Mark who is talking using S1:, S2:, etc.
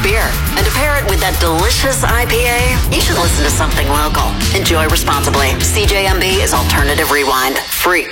S1: beer. And to pair it with that delicious IPA, you should listen to something local. Enjoy responsibly. CJMB is Alternative Rewind. Free.